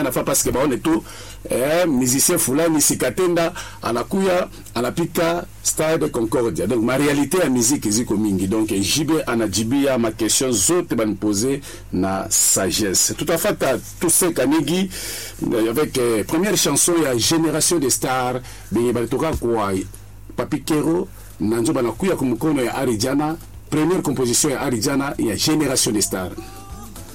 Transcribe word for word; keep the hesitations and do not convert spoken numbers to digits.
anafaa parce que baone tu eh musicien fulani sikatenda anakuya anapika Stade Concordia. Donc ma réalité ya musique ziko mingi, donc J B anajibia ma question zote ban poser na sagesse. Tout à fait tout ce Kanigi avec eh, première chanson ya Génération des Stars benye balitoka kwa Papi Kero nanjo banakuya kumkono ya Arijana, première composition ya Arijana ya Génération des Stars.